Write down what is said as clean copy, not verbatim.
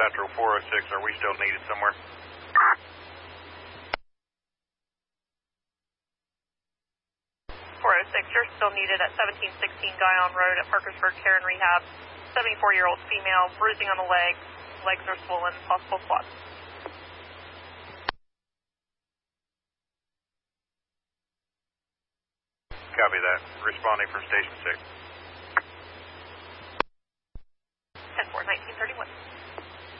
Satchel 406, are we still needed somewhere? 406, you're still needed at 1716 Guyon Road at Parkersburg Care and Rehab. 74-year-old female, bruising on the legs are swollen, possible clots. Copy that. Responding from Station 6. 10-4, 1930.